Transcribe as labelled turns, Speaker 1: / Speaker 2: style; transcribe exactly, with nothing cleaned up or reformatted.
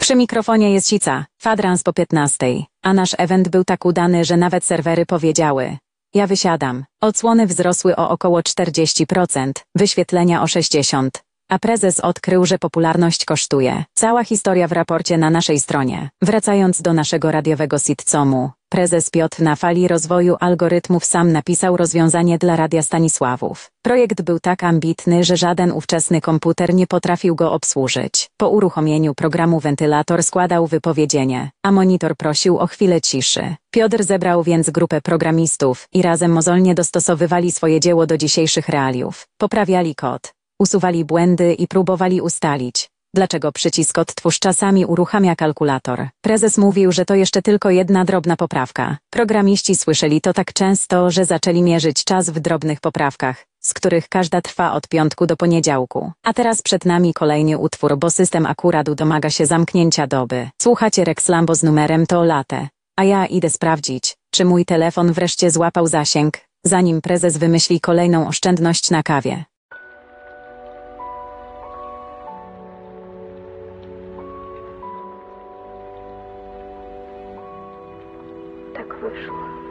Speaker 1: Przy mikrofonie jest Sica, kwadrans po piętnastej, a nasz event był tak udany, że nawet serwery powiedziały: ja wysiadam. Odsłony wzrosły o około czterdzieści procent, wyświetlenia o sześćdziesiąt procent. A prezes odkrył, że popularność kosztuje. Cała historia w raporcie na naszej stronie. Wracając do naszego radiowego sitcomu, prezes Piotr na fali rozwoju algorytmów sam napisał rozwiązanie dla Radia Stanisławów. Projekt był tak ambitny, że żaden ówczesny komputer nie potrafił go obsłużyć. Po uruchomieniu programu wentylator składał wypowiedzenie, a monitor prosił o chwilę ciszy. Piotr zebrał więc grupę programistów i razem mozolnie dostosowywali swoje dzieło do dzisiejszych realiów. Poprawiali kod, usuwali błędy i próbowali ustalić, dlaczego przycisk odtwórz czasami uruchamia kalkulator. Prezes mówił, że to jeszcze tylko jedna drobna poprawka. Programiści słyszeli to tak często, że zaczęli mierzyć czas w drobnych poprawkach, z których każda trwa od piątku do poniedziałku. A teraz przed nami kolejny utwór, bo system akurat domaga się zamknięcia doby. Słuchacie Rex Lambo z numerem to Latę, a ja idę sprawdzić, czy mój telefon wreszcie złapał zasięg, zanim prezes wymyśli kolejną oszczędność na kawie.
Speaker 2: Tak wyszło.